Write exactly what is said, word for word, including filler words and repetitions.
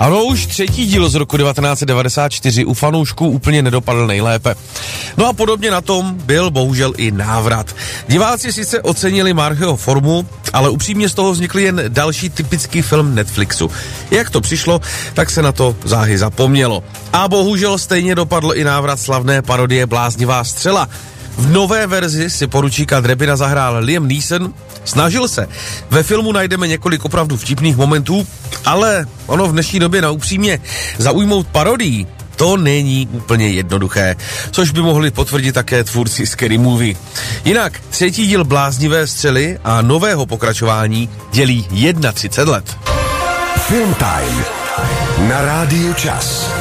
Ano, už třetí díl z roku devatenáct set devadesát čtyři u fanoušků úplně nedopadl nejlépe. No a podobně na tom byl bohužel i návrat. Diváci sice ocenili Murphyho formu, ale upřímně z toho vznikl jen další typický film Netflixu. Jak to přišlo, tak se na to záhy zapomnělo. A bohužel stejně dopadl i návrat slavné parodie Bláznivá střela. V nové verzi si poručíka Drebina zahrál Liam Neeson. Snažil se. Ve filmu najdeme několik opravdu vtipných momentů, ale ono v dnešní době na upřímně zaujmout parodii, to není úplně jednoduché, což by mohli potvrdit také tvůrci Scary Movie. Jinak třetí díl Bláznivé střely a nového pokračování dělí třicet jedna let. Film Time na Rádiu Čas.